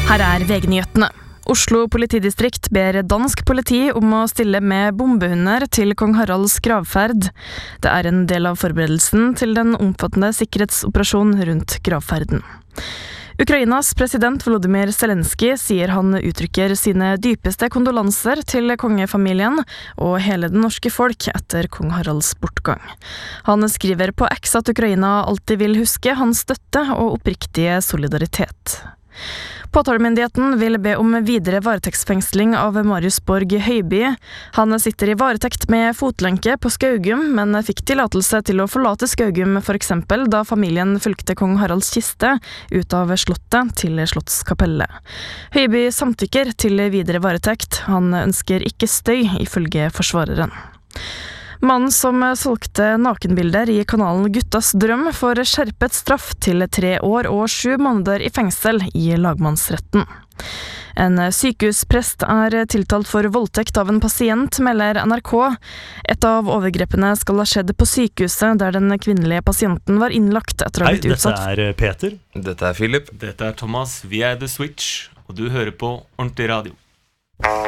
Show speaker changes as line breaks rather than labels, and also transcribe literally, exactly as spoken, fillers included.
Her er V G-nyhetene. Oslo politidistrikt ber dansk politi om å stille med bombehunder til kong Haralds gravferd. Det er en del av forberedelsen til den omfattende sikkerhetsoperasjonen rundt gravferden. Ukrainas president Volodymyr Zelensky sier han uttrykker sine dypeste kondolanser til kongefamilien og hele det norske folk etter kong Haralds bortgang. Han skriver på X at Ukraina alltid vil huske hans støtte og oppriktige solidaritet. Påtalemyndigheten vil be om videre varetektsfengsling av Marius Borg Høiby. Han sitter i varetekt med fotlenke på Skaugum, men fikk tillatelse til å forlate Skaugum for eksempel da familien fulgte kong Haralds kiste ut av slottet til Slottskapellet. Høiby samtykker til videre varetekt. Han ønsker ikke støy, ifølge forsvareren. Mannen som solgte nakenbilder i kanalen Guttas drøm får skjerpet straff til tre år og sju måneder i fengsel i lagmannsretten. En sykehusprest er tiltalt for voldtekt av en pasient, melder N R K. Et av overgrepene skal ha skjedd på sykehuset der den kvinnelige pasienten var innlagt etter å ha blitt utsatt.
Hei, dette er Peter.
Dette er Philip.
Dette er Thomas, vi er The Switch, og du hører på Ordentlig Radio.